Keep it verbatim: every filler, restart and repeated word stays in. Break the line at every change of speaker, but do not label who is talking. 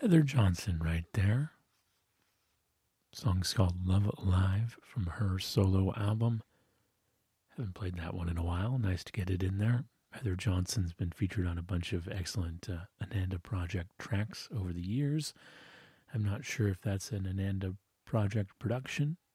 Heather Johnson right there. Song's called Love Live from her solo album. Haven't played that one in a while. Nice to get it in there. Heather Johnson's been featured on a bunch of excellent uh, Ananda Project tracks over the years. I'm not sure if that's an Ananda Project production